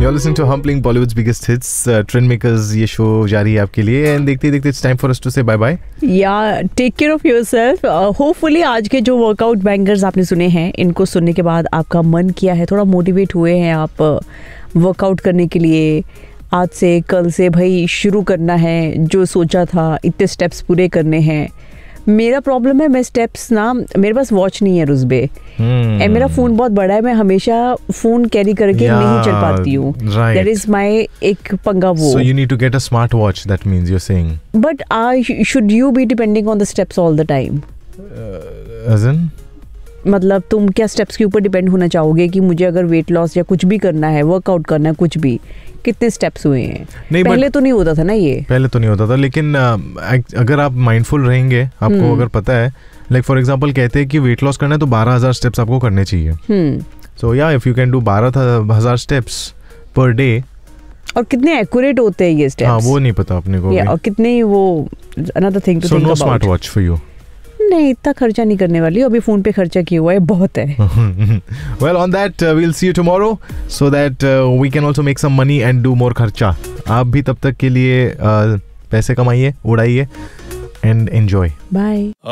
You're listening to Humpling, Bollywood's biggest hits. Trend Makers ये show जारी है आपके लिए एंड देखते देखते it's time for us to say bye bye. या take care of yourself. Hopefully आज के जो वर्कआउट बैंगर्स आपने सुने हैं, इनको सुनने के बाद आपका मन किया है, थोड़ा मोटिवेट हुए हैं आप वर्कआउट करने के लिए. आज से कल से भाई शुरू करना है, जो सोचा था इतने स्टेप्स पूरे करने हैं. मेरा प्रॉब्लम है, मैं स्टेप्स ना, मेरे पास वॉच नहीं है रुज़बे, एंड मेरा फोन बहुत बड़ा है, मैं हमेशा फोन कैरी करके नहीं चल पाती हूँ. दैट इज माय एक पंगा वो. So you need to get a smart watch, that means you're saying. But should you be depending on the steps all the time? As in? मतलब तुम क्या स्टेप्स के ऊपर डिपेंड होना चाहोगे कि मुझे अगर वेट लॉस या कुछ भी करना है, वर्कआउट करना है, कुछ भी, कितने स्टेप्स हुए हैं? नहीं, पहले तो नहीं होता था ना ये. पहले तो नहीं होता था, लेकिन अगर आप माइंडफुल रहेंगे, आपको अगर पता है, लाइक फॉर एग्जांपल कहते हैं कि वेट लॉस करना है तो 12,000 स्टेप्स आपको करने चाहिए. सो या if you can do 12,000 steps per day. और कितने एक्यूरेट होते हैं ये स्टेप्स? हाँ, वो नहीं पता अपने को. और कितने वो another thing to think about. So no smart watch for you. नहीं, इतना खर्चा नहीं करने वाली, अभी फोन पे खर्चा किया हुआ है, बहुत है. Well, on that we'll see you tomorrow so that we can also make some money and do more खर्चा. आप भी तब तक के लिए पैसे कमाइए, उड़ाइए and enjoy. Bye.